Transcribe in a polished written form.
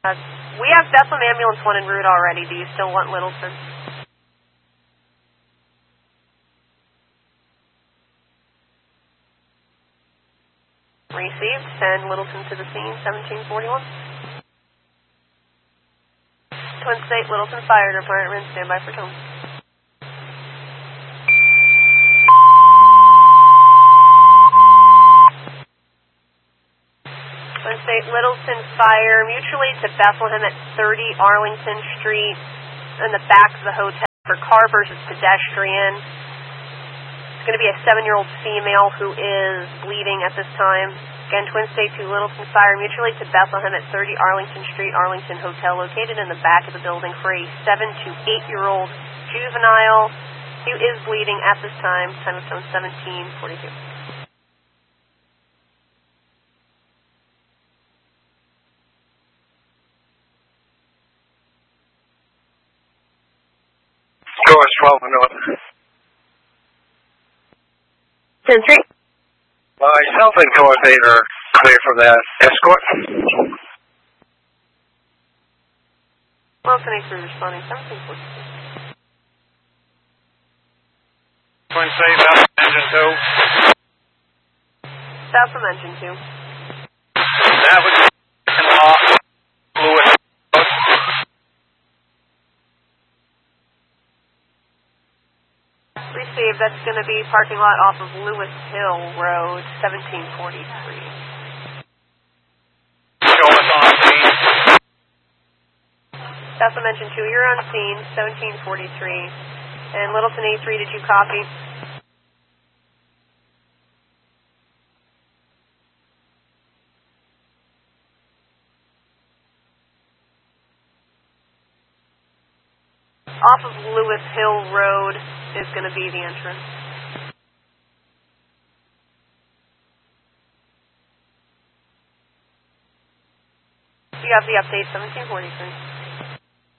We have Bethlehem Ambulance 1 en route already. Do you still want Littleton? Received. Send Littleton to the scene, 1741. Twin State, Littleton Fire Department, stand by for tone. Twin State, Littleton Fire, mutually to Bethlehem at 30 Arlington Street, in the back of the hotel for car versus pedestrian. It's going to be a 7-year-old female who is bleeding at this time. Again, Twin State to Littleton Fire, mutually to Bethlehem at 30 Arlington Street, Arlington Hotel, located in the back of the building for a 7 to 8-year-old juvenile who is bleeding at this time. Time of tone 1742. Scores 12 and North. 10-3. Myself and coordinator clear from that escort. Wilson A3 responding 1742. Twin State, South Engine 2. South from Engine 2. That was off Lewis. Received. That's going to be parking lot off of Lewis Hill Road, 1743. Show us on scene. South from Engine 2, you're on scene, 1743. And Littleton A3, did you copy? Off of Lewis Hill Road is going to be the entrance. You have the update, 1743.